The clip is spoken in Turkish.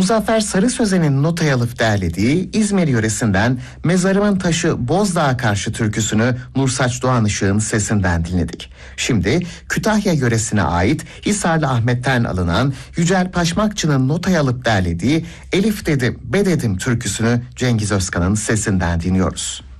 Muzaffer Sarı Sözen'in notaya alıp derlediği İzmir yöresinden Mezarımın Taşı Bozdağ'a karşı türküsünü Nursaç Doğan Işık'ın sesinden dinledik. Şimdi Kütahya yöresine ait Hisarlı Ahmet'ten alınan Yücel Paşmakçı'nın notaya alıp derlediği Elif Dedim Be Dedim türküsünü Cengiz Özkan'ın sesinden dinliyoruz.